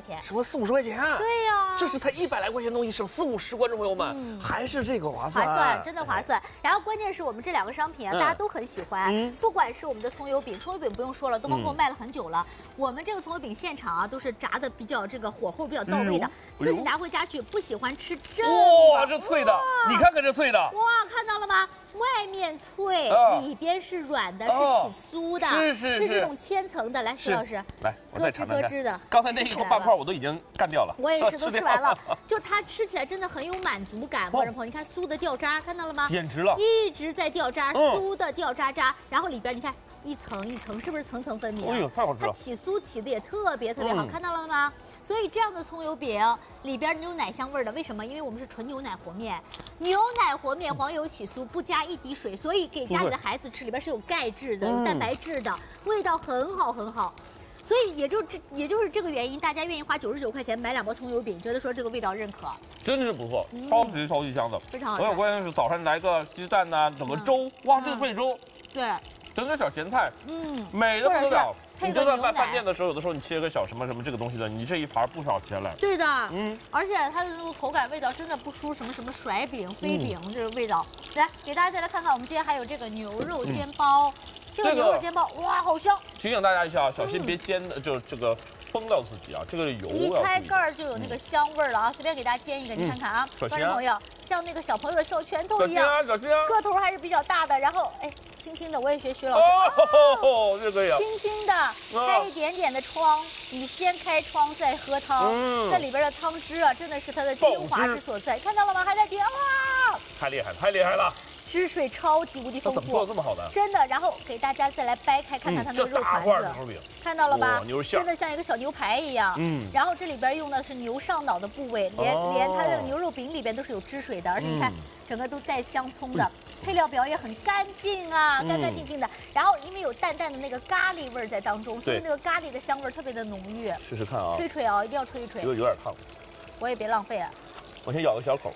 钱。 什么40-50块钱？ 对呀， 这是才100来块钱东西，省40-50，观众朋友们，还是这个划算。 划算，真的划算。然后关键是我们这2个商品啊，大家都很喜欢。不管是我们的葱油饼，葱油饼不用说了，东方给我卖了很久了。我们这个葱油饼现场啊，都是炸的比较这个火候比较到位的，自己拿回家去不喜欢吃正。 哇，这脆的，你看看这脆的。 哇，看到了吗？外面脆，里边是软的，是起酥的，是这种千层的。来，徐老师， 来，我再尝尝看。 咯吱的， 刚才那一口半块我都已经干掉了。 我也是，都吃完了。就它吃起来真的很有满足感，观众朋友，你看酥的掉渣，看到了吗？ 简直了， 一直在掉渣，酥的掉渣渣，然后里边你看一层一层，是不是层层分明？ 哎呦，太好吃了！ 它起酥起的也特别好，看到了吗？所以这样的葱油饼里边有奶香味的，为什么？因为我们是纯牛奶和面，牛奶和面黄油起酥，不加一滴水，所以给家里的孩子吃，里边是有钙质的，有蛋白质的，味道很好。所以也就是这个原因，大家愿意花99块钱买2包葱油饼，觉得说这个味道认可， 真的是不错，超级香的， 非常好吃。 还有关键是早上来个鸡蛋呐，整个粥，哇，这个配粥， 对， 整点小咸菜，美的不得了。你就在饭店的时候，有的时候你切个小什么这个东西的，你这一盘不少钱了。 对的，而且它的那个口感味道真的不输什么甩饼、飞饼这个味道。来，给大家再来看看，我们今天还有这个牛肉煎包，这个牛肉煎包哇，好香！提醒大家一下，小心别煎的，就这个崩到自己啊，这个油一开盖儿就有那个香味儿了啊！随便给大家煎一个，你看看啊，观众朋友，像那个小朋友的小拳头一样，个头还是比较大的，然后哎。轻轻的，我也学徐老师。 哦，这个呀。 轻轻的开一点点的窗，你先开窗再喝汤。这里边的汤汁啊，真的是它的精华之所在。看到了吗？还在叠哇！ 太厉害了！ 汁水超级无敌丰富。 怎么做的这么好的？ 真的，然后给大家再来掰开看看它那个肉团子，看到了吧？真的像一个小牛排一样。然后这里边用的是牛上脑的部位，连它这个牛肉饼里边都是有汁水的，而且你看整个都带香葱的。配料表也很干净啊，干净的。然后因为有淡淡的那个咖喱味在当中，所以那个咖喱的香味特别的浓郁。 试试看啊， 吹啊，一定要吹一吹。 有点烫， 我也别浪费啊。 我先咬个小口。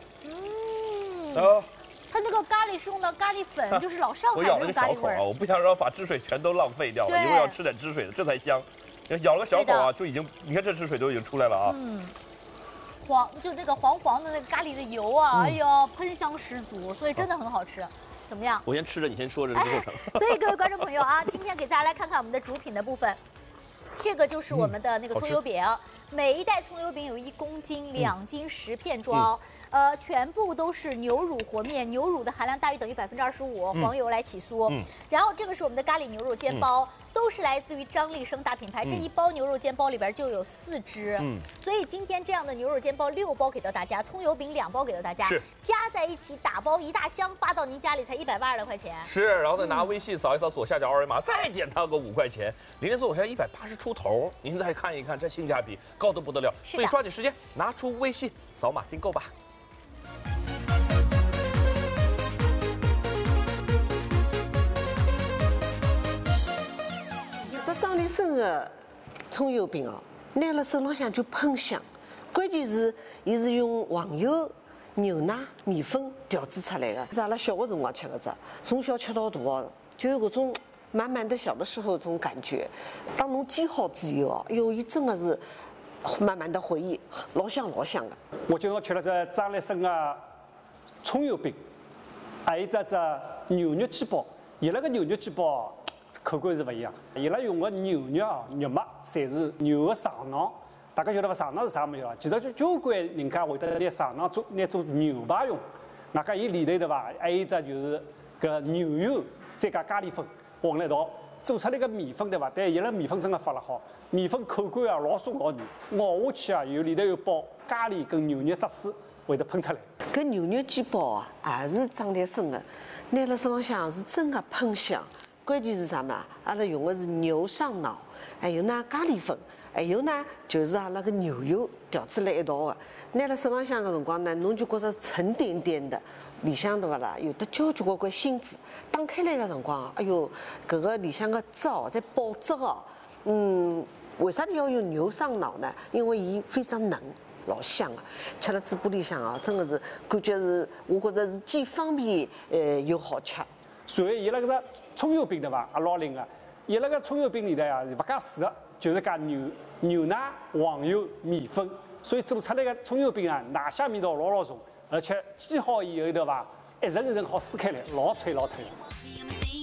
它那个咖喱是用的咖喱粉，就是老上海那种咖喱味啊。我不想让把汁水全都浪费掉了，因为要吃点汁水的，这才香。咬了个小口啊，就已经，你看这汁水都已经出来了啊。 就那个黄的那个咖喱的油啊，哎呦，喷香十足，所以真的很好吃。怎么样？ 我先吃着，你先说着这个过程。 所以各位观众朋友啊，今天给大家来看看我们的主品的部分。这个就是我们的那个葱油饼，每一袋葱油饼有1公斤，2斤10片装。全部都是牛乳和面，牛乳的含量大于等于25%，黄油来起酥。然后这个是我们的咖喱牛肉煎包，都是来自于张立生大品牌。这1包牛肉煎包里边就有4只，所以今天这样的牛肉煎包6包给到大家，葱油饼2包给到大家，加在一起打包1大箱发到您家里才182来块钱。 是，然后再拿微信扫一扫左下角二维码，再减它个5块钱，零做下来180出头。您再看一看，这性价比高得不得了，所以抓紧时间拿出微信扫码订购吧。 张立生的葱油饼哦，拿了手浪向就喷香，关键是伊是用黄油、牛奶、米粉调制出来的，是阿拉小的辰光吃的只，从小吃到大的，就有搿种满满的小的时候这种感觉。当侬煎好之后哦，哟，伊真的是满满的回忆，老香的。 我今朝吃了这张立生的葱油饼，还有这牛肉煎包，伊拉个牛肉煎包。口感是不一样，伊拉用的牛肉啊，肉末侪是牛的上囊。大家晓得伐？上囊是啥物事啊？其实就交关人家会得拿上囊拿做牛排用。那个伊里头对伐？还有只就是搿牛油再加咖喱粉混了一道，做出来个米粉对伐？但伊拉米粉真的发了好，米粉口感啊老松老软，咬下去啊有里头有包咖喱跟牛肉汁水会得喷出来。 搿牛肉煎包啊，也是张立生的，拿了手浪向是真的喷香。关键是啥嘛？阿拉用的是牛上脑，还有呢咖喱粉，还有呢就是阿拉个牛油调制辣一道的。拿了手浪向个辰光呢，侬就觉着沉甸甸的，里向对伐啦？有的交关芯子。打开来个辰光，哎哟，搿个里向个汁哦，在爆汁哦。为啥要用牛上脑呢？因为伊非常嫩。老香啊，吃了嘴巴里向啊，真的是感觉是，我觉着是既方便又好吃。 所以伊拉搿个葱油饼对伐？也老灵个，伊拉个葱油饼里头啊是勿加水个， 就是讲牛奶、黄油、米粉，所以做出来的葱油饼啊，奶香味道老重，而且煎好以后对吧，一层一层好撕开来，老脆老脆。